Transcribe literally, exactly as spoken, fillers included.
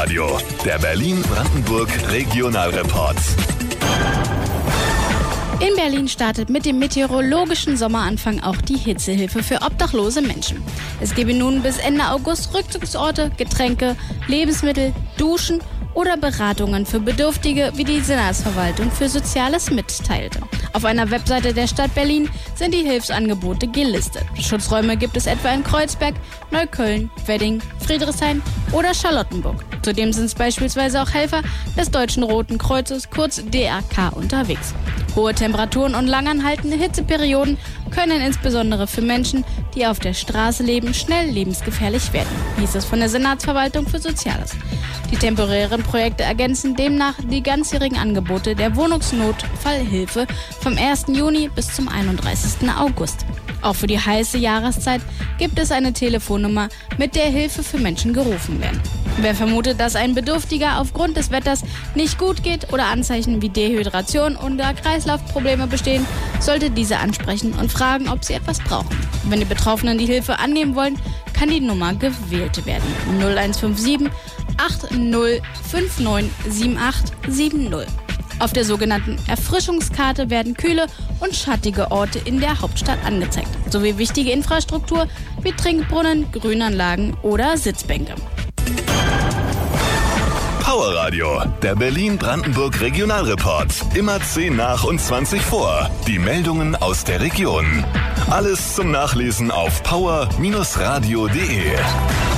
Powerradio, der Berlin-Brandenburg Regionalreport. In Berlin startet mit dem meteorologischen Sommeranfang auch die Hitzehilfe für obdachlose Menschen. Es gebe nun bis Ende August Rückzugsorte, Getränke, Lebensmittel, Duschen oder Beratungen für Bedürftige, wie die Senatsverwaltung für Soziales mitteilte. Auf einer Webseite der Stadt Berlin sind die Hilfsangebote gelistet. Schutzräume gibt es etwa in Kreuzberg, Neukölln, Wedding, Friedrichshain oder Charlottenburg. Zudem sind beispielsweise auch Helfer des Deutschen Roten Kreuzes, kurz D R K, unterwegs. Hohe Temperaturen und langanhaltende Hitzeperioden können insbesondere für Menschen, die auf der Straße leben, schnell lebensgefährlich werden, hieß es von der Senatsverwaltung für Soziales. Die temporären Projekte ergänzen demnach die ganzjährigen Angebote der Wohnungsnotfallhilfe vom ersten Juni bis zum einunddreißigsten August. Auch für die heiße Jahreszeit gibt es eine Telefonnummer, mit der Hilfe für Menschen gerufen werden. Wer vermutet, dass ein Bedürftiger aufgrund des Wetters nicht gut geht oder Anzeichen wie Dehydration oder Kreislaufprobleme bestehen, sollte diese ansprechen und fragen, ob sie etwas brauchen. Wenn die Betroffenen die Hilfe annehmen wollen, kann die Nummer gewählt werden. null eins fünf sieben acht null fünf neun sieben acht sieben null. Auf der sogenannten Erfrischungskarte werden kühle und schattige Orte in der Hauptstadt angezeigt, sowie wichtige Infrastruktur wie Trinkbrunnen, Grünanlagen oder Sitzbänke. Powerradio, der Berlin-Brandenburg Regionalreport. Immer zehn nach und zwanzig vor. Die Meldungen aus der Region. Alles zum Nachlesen auf power Bindestrich radio punkt de.